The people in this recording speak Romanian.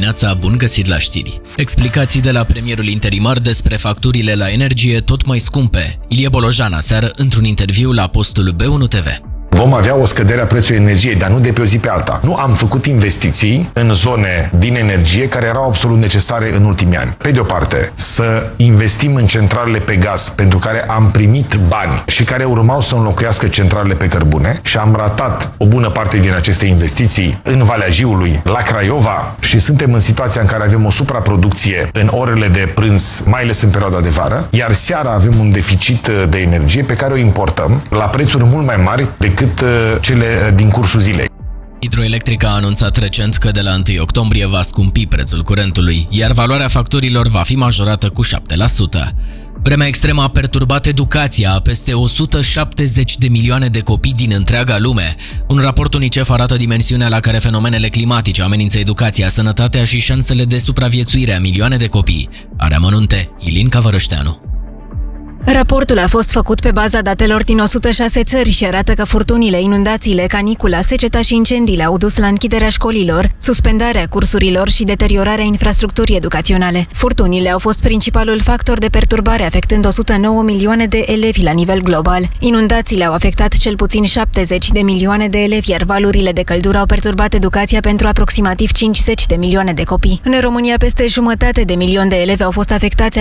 dimineața, bun găsit la știri. Explicații de la premierul interimar despre facturile la energie tot mai scumpe. Ilie Bolojan aseară într-un interviu la postul B1 TV. Vom avea o scădere a prețului energiei, dar nu de pe o zi pe alta. Nu am făcut investiții în zone din energie care erau absolut necesare în ultimii ani. Pe de o parte, să investim în centralele pe gaz, pentru care am primit bani și care urmau să înlocuiască centralele pe cărbune și am ratat o bună parte din aceste investiții în Valea Jiului, la Craiova și suntem în situația în care avem o supraproducție în orele de prânz, mai ales în perioada de vară, iar seara avem un deficit de energie pe care o importăm la prețuri mult mai mari decât cele din cursul zilei. Hidroelectrica a anunțat recent că de la 1 octombrie va scumpi prețul curentului, iar valoarea facturilor va fi majorată cu 7%. Vremea extremă a perturbat educația a peste 170 de milioane de copii din întreaga lume. Un raport UNICEF arată dimensiunea la care fenomenele climatice amenință educația, sănătatea și șansele de supraviețuire a milioane de copii. Are amănunte Ilin Cavărășteanu. Raportul a fost făcut pe baza datelor din 106 țări și arată că furtunile, inundațiile, canicula, seceta și incendiile au dus la închiderea școlilor, suspendarea cursurilor și deteriorarea infrastructurii educaționale. Furtunile au fost principalul factor de perturbare, afectând 109 milioane de elevi la nivel global. Inundațiile au afectat cel puțin 70 de milioane de elevi, iar valurile de căldură au perturbat educația pentru aproximativ 50 de milioane de copii. În România, peste 1,5 milion de elevi au fost afectați